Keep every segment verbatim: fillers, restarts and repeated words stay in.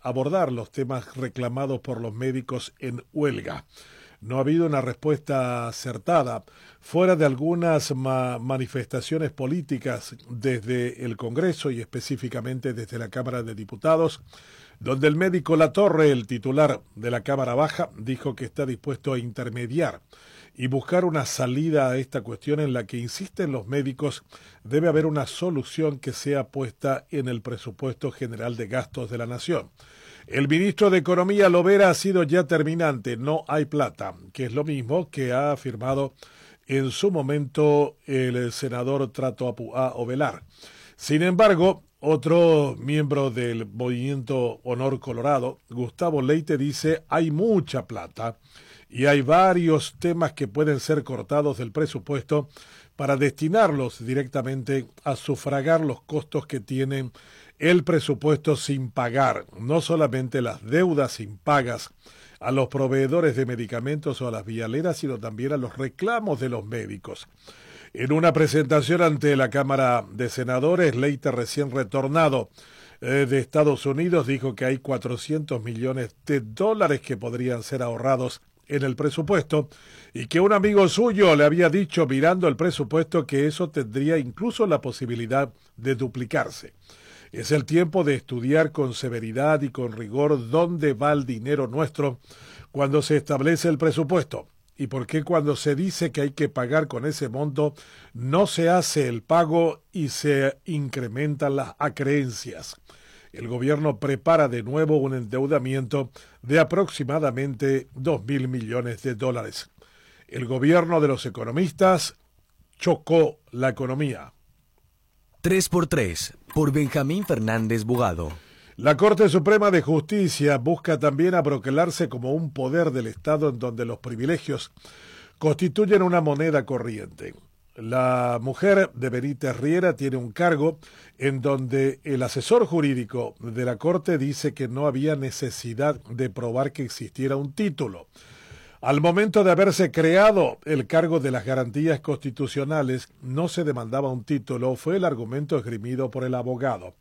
abordar los temas reclamados por los médicos en huelga. No ha habido una respuesta acertada, fuera de algunas ma- manifestaciones políticas desde el Congreso y específicamente desde la Cámara de Diputados, donde el médico Latorre, el titular de la Cámara Baja, dijo que está dispuesto a intermediar y buscar una salida a esta cuestión en la que insisten los médicos. Debe haber una solución que sea puesta en el presupuesto general de gastos de la Nación. El ministro de Economía Lovera ha sido ya terminante, no hay plata, que es lo mismo que ha afirmado en su momento el senador Trato Apuá Ovelar. Sin embargo, otro miembro del movimiento Honor Colorado, Gustavo Leite, dice hay mucha plata y hay varios temas que pueden ser cortados del presupuesto para destinarlos directamente a sufragar los costos que tienen el presupuesto sin pagar, no solamente las deudas impagas a los proveedores de medicamentos o a las vialeras, sino también a los reclamos de los médicos. En una presentación ante la Cámara de Senadores, Leite, recién retornado eh, de Estados Unidos, dijo que hay cuatrocientos millones de dólares que podrían ser ahorrados en el presupuesto y que un amigo suyo le había dicho mirando el presupuesto que eso tendría incluso la posibilidad de duplicarse. Es el tiempo de estudiar con severidad y con rigor dónde va el dinero nuestro cuando se establece el presupuesto y por qué cuando se dice que hay que pagar con ese monto no se hace el pago y se incrementan las acreencias. El gobierno prepara de nuevo un endeudamiento de aproximadamente dos mil millones de dólares. El gobierno de los economistas chocó la economía. tres por tres, por Benjamín Fernández Bugado. La Corte Suprema de Justicia busca también abroquelarse como un poder del Estado en donde los privilegios constituyen una moneda corriente. La mujer de Benítez Riera tiene un cargo en donde el asesor jurídico de la Corte dice que no había necesidad de probar que existiera un título. Al momento de haberse creado el cargo de las garantías constitucionales, no se demandaba un título, fue el argumento esgrimido por el abogado.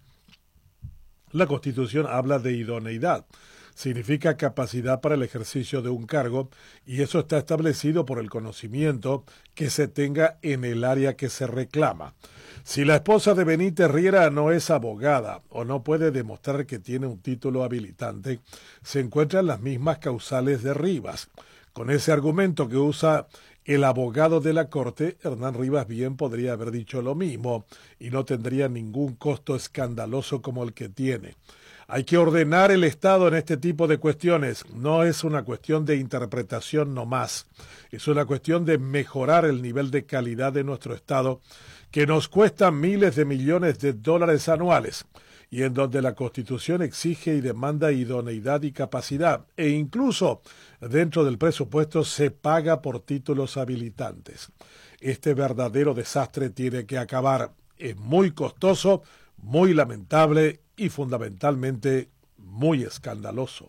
La Constitución habla de idoneidad, significa capacidad para el ejercicio de un cargo, y eso está establecido por el conocimiento que se tenga en el área que se reclama. Si la esposa de Benítez Riera no es abogada o no puede demostrar que tiene un título habilitante, se encuentran las mismas causales de Rivas. Con ese argumento que usa el abogado de la Corte, Hernán Rivas bien podría haber dicho lo mismo y no tendría ningún costo escandaloso como el que tiene. Hay que ordenar el Estado en este tipo de cuestiones. No es una cuestión de interpretación nomás. Es una cuestión de mejorar el nivel de calidad de nuestro Estado, que nos cuesta miles de millones de dólares anuales, y en donde la Constitución exige y demanda idoneidad y capacidad, e incluso dentro del presupuesto se paga por títulos habilitantes. Este verdadero desastre tiene que acabar. Es muy costoso, muy lamentable y fundamentalmente muy escandaloso.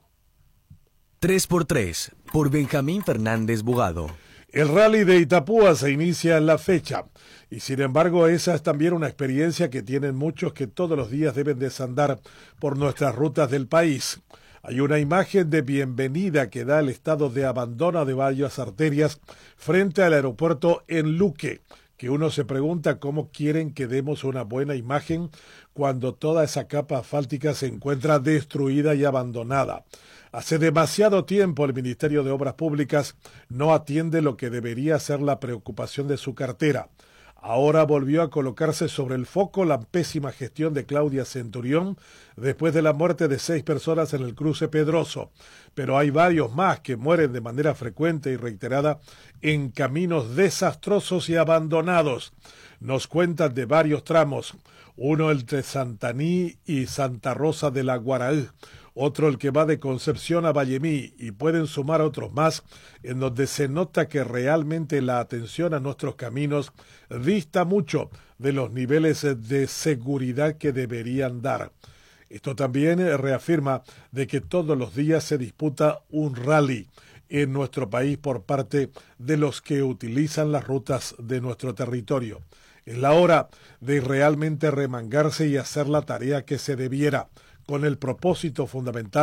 tres por tres, por Benjamín Fernández Bugado. El rally de Itapúa se inicia en la fecha y sin embargo esa es también una experiencia que tienen muchos que todos los días deben desandar por nuestras rutas del país. Hay una imagen de bienvenida que da el estado de abandono de varias arterias frente al aeropuerto en Luque, que uno se pregunta cómo quieren que demos una buena imagen cuando toda esa capa asfáltica se encuentra destruida y abandonada. Hace demasiado tiempo el Ministerio de Obras Públicas no atiende lo que debería ser la preocupación de su cartera. Ahora volvió a colocarse sobre el foco la pésima gestión de Claudia Centurión después de la muerte de seis personas en el cruce Pedroso. Pero hay varios más que mueren de manera frecuente y reiterada en caminos desastrosos y abandonados. Nos cuentan de varios tramos, uno entre Santaní y Santa Rosa de la Guaraí, otro el que va de Concepción a Vallemí, y pueden sumar otros más, en donde se nota que realmente la atención a nuestros caminos dista mucho de los niveles de seguridad que deberían dar. Esto también reafirma de que todos los días se disputa un rally en nuestro país por parte de los que utilizan las rutas de nuestro territorio. Es la hora de realmente remangarse y hacer la tarea que se debiera, con el propósito fundamental